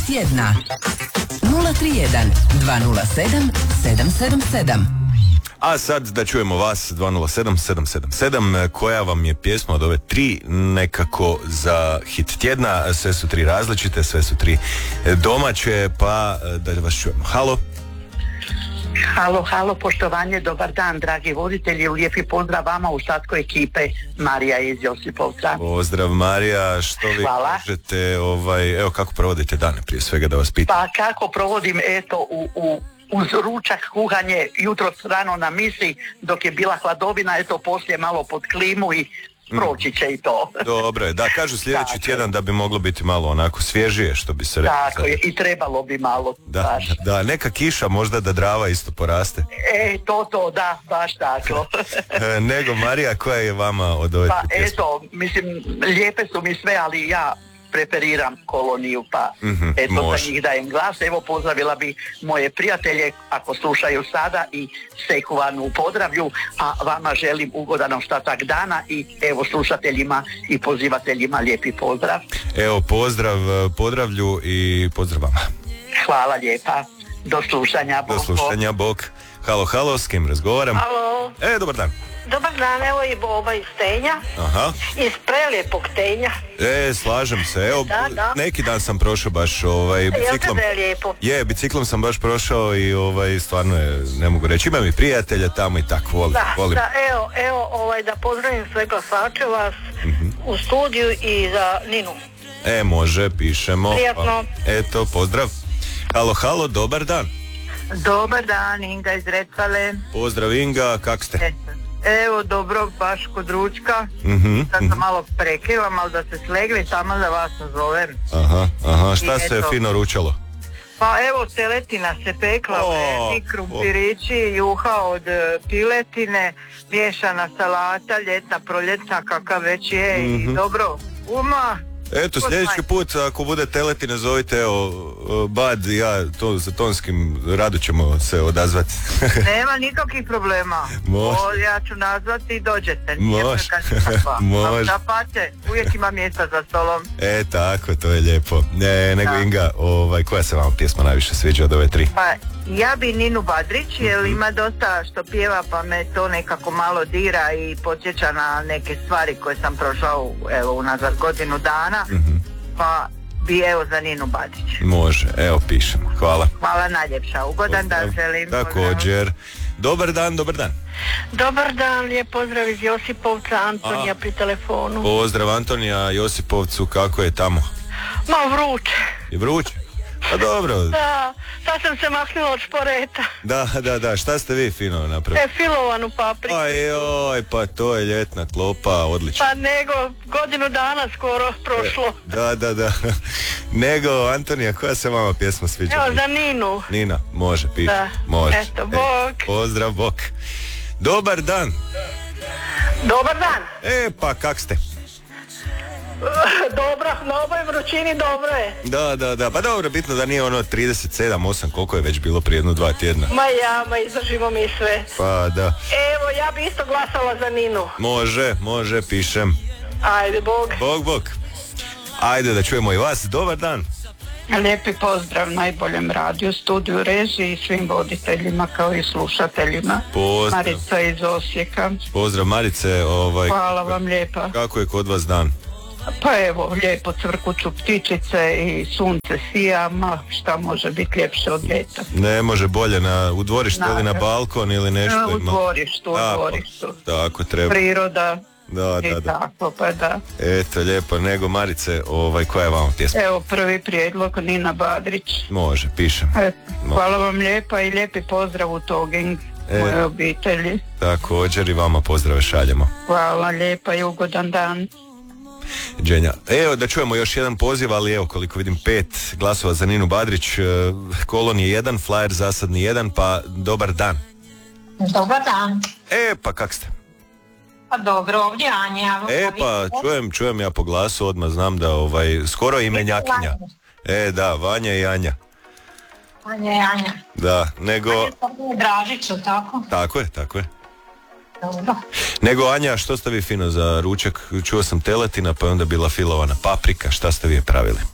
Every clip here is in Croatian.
tjedna. 031 207 777. A sad da čujemo vas 207-777, koja vam je pjesma od ove tri nekako za hit tjedna. Sve su tri različite, sve su tri domaće, pa da vas čujemo. Halo. Halo, poštovanje, dobar dan, dragi voditelji, lijepi pozdrav vama u ostatku ekipe, Marija iz Josipovca. Pozdrav Marija, što vi kažete, evo kako provodite dane, prije svega da vas pitam. Pa kako provodim, eto, uz ručak, kuhanje, jutro rano na misi, dok je bila hladovina, eto, poslije malo pod klimu i proći će i to. Dobro je, da, kažu sljedeći tjedan da bi moglo biti malo onako svježije, što bi se rekao. Tako je, i trebalo bi malo. Da, neka kiša možda da Drava isto poraste. To, da, baš tako. Nego, Marija, koja je vama od ove pjesme? Eto, mislim, lijepe su mi sve, ali ja preferiram Koloniju, pa za njih dajem glas. Evo, pozdravila bi moje prijatelje, ako slušaju sada, i Sekuvanu u Podravlju, a vama želim ugodan ostatak dana i evo slušateljima i pozivateljima lijepi pozdrav. Evo, pozdrav Podravlju i pozdrav vama. Hvala lijepa. Do slušanja, bok. Do slušanja, bok. Halo, s kim razgovaram? Halo. Dobar dan. Dobar dan, evo i Boba iz Tenja. Aha. Iz prelijepog Tenja. Slažem se, evo, da. Neki dan sam prošao baš biciklom. Je lijepo? Biciklom sam baš prošao i stvarno je, ne mogu reći, imam i prijatelja tamo i tako, volim. Da, evo, da pozdravim sve glasače vas u studiju i za Ninu. Može, pišemo. Prijatno. Eto, pozdrav. Halo, dobar dan. Dobar dan, Inga iz Recvale. Pozdrav Inga, kak ste? Evo, dobro, baš kod ručka. Sad sam malo prekivam, ali da se slegli, tamo da vas nazovem. Aha, šta se fino ručalo? Pa evo, teletina se pekla, i krumpirići, juha od piletine, miješana salata, ljetna, proljetna, kakav već je, i dobro, Eto, sljedeći put ako bude teletina zovite, Bad i ja sa Tonskim rado ćemo se odazvati. Nema nikakvih problema. Ja ću nazvati i dođete. Može. Da pače, uvijek ima mjesta za stolom. Tako, to je lijepo. Nego Inga, koja se vam pjesma najviše sviđa od ove tri? Pa ja bi Ninu Badrić, jer ima dosta što pjeva, pa me to nekako malo dira i podsjeća na neke stvari koje sam prošao unazad godinu dana, pa bi za Ninu Badrić. Može, evo pišemo, hvala. Hvala najljepša, ugodan dan želim. Također. Dobar dan. Dobar dan, lijep pozdrav iz Josipovca, Antonija pri telefonu. Pozdrav Antonija, Josipovcu, kako je tamo? Vruće. I vruće? Pa dobro. Da, sad sam se maknula od šporeta. Da, šta ste vi fino napravili? Filovanu papriku. Pa to je ljetna klopa, odlično. Pa nego, godinu dana skoro prošlo. Da. Nego, Antonija, koja se vama pjesma sviđa? Evo, za Ninu. Nina, može, piše. Može. Eto, bok. Pozdrav, bok. Dobar dan. Dobar dan. Pa kak ste? Dobro, na ovoj vrućini dobro je. Da, pa dobro, bitno da nije 37-8, koliko je već bilo prije 1-2 tjedna. Ma izdržimo mi sve. Pa da. Evo, ja bi isto glasala za Ninu. Može, pišem. Ajde, Bog. Ajde da čujemo i vas, dobar dan. Lijepi pozdrav najboljem radiju, studiju, režiji i svim voditeljima kao i slušateljima. Pozdrav. Marica iz Osijeka. Pozdrav Marice. Hvala vam lijepa. Kako je kod vas dan? Pa evo, lijepo cvrkuću ptičice i sunce sija, šta može biti ljepše od ljeta. Ne može bolje u dvorištu ili na balkon ili nešto. U dvorištu. Tako treba. Priroda. Da. Tako, pa da. Eto, lijepo. Nego Marice, koja je vama pjesma? Evo, prvi prijedlog, Nina Badrić. Može, pišem. Hvala vam lijepa i lijepi pozdrav u Toging, moje obitelji. Također i vama pozdrave šaljemo. Hvala lijepa i ugodan dan. Dženja. Evo da čujemo još jedan poziv, ali evo koliko vidim 5 glasova za Ninu Badrić, kolon je 1, flyer zasadni 1, pa dobar dan. Dobar dan. Pa kak ste? Pa dobro, ovdje Anja. Pa čujem ja po glasu, odmah znam da skoro imenjakinja. Da, Vanja i Anja. Anja i Anja. Da, nego... Anja je Dražiću, tako? Tako je. Dobro. Nego Anja, što ste vi fino za ručak? Čuo sam teletina, pa je onda bila filovana paprika, šta ste vi pravili?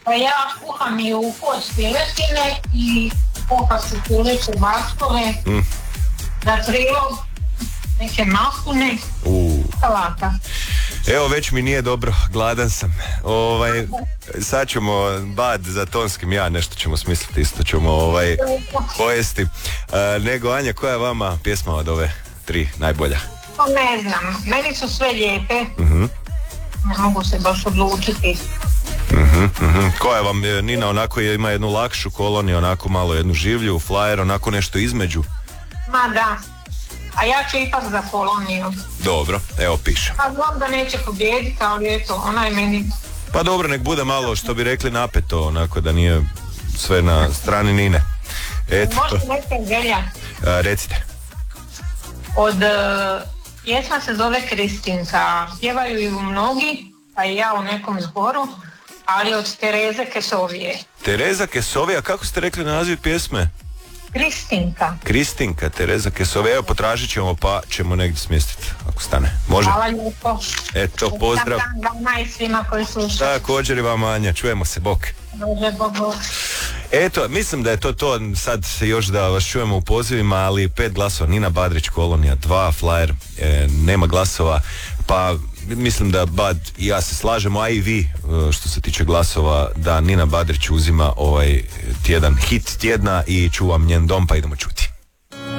Pa ja kuham i u kod piletine i pokasu kulicu baskove, za prilog, neke mahune, salata. Evo već mi nije dobro, gladan sam. Sad ćemo bad za tonskim, ja nešto ćemo smisliti, isto ćemo pojesti. Nego Anja, koja je vama pjesma od ove 3 najbolja? Pa ne znam, meni su sve lijepe. Ne mogu se baš odlučiti. Koja vam, Nina, onako ima jednu lakšu koloniju, onako malo jednu življu, flyer, onako nešto između? Ma da, a ja ću ipak za koloniju. Dobro, evo pišem. A znam da neće pobijediti, ali eto, ona je meni... Pa dobro, nek bude malo, što bi rekli, napeto, onako da nije sve na strani Nine. Eto. Možete neka želja? Recite. Pjesma se zove Kristinka, pjevaju ju mnogi, pa i ja u nekom zboru, ali od Tereze Kesovije. Tereza Kesovija, kako ste rekli naziv pjesme? Kristinka, Tereza Kesovija. Evo, potražit ćemo pa ćemo negdje smjestiti, ako stane. Može? Hvala lijepo. Eto, pozdrav. Vama i svima koji slušaju. Također i vama, Anja, čujemo se, bok. Dođe, bok. Eto, mislim da je to sad još da vas čujemo u pozivima, ali 5 glasova, Nina Badrić, kolonija 2, flyer, nema glasova, pa mislim da Bad i ja se slažemo, a i vi što se tiče glasova, da Nina Badrić uzima ovaj tjedan hit tjedna i Čuvam njen dom, pa idemo čuti.